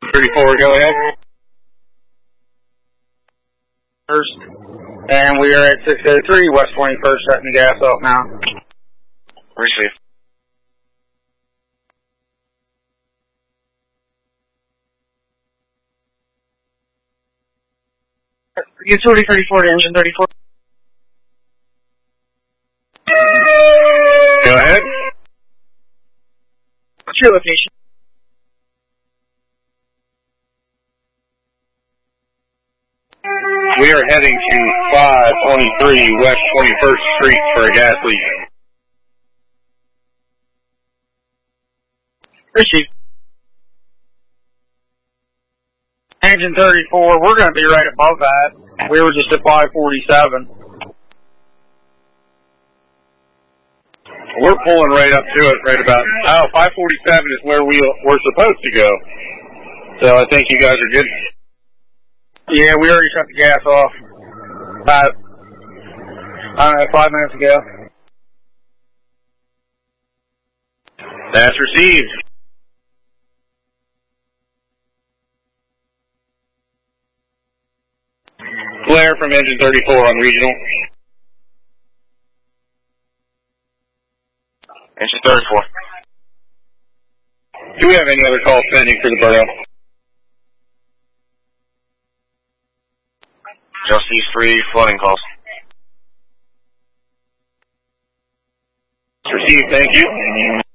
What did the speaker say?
34, go ahead. First, and we are at 603 West 21st, shutting the gas off now. Receive. Utility 34 to engine 34. Go ahead. What's your location? We are heading to 523 West 21st Street for a gas leak. Receive. Engine 34, we're going to be right above that. We were just at 547. We're pulling right up to it, right about, 547 is where we're supposed to go. So I think you guys are good. Yeah, we already shut the gas off about, 5 minutes ago. That's received. Blair from engine 34 on regional. Engine 34. Do we have any other calls pending for the borough? Just these 3 flooding calls. Received, thank you.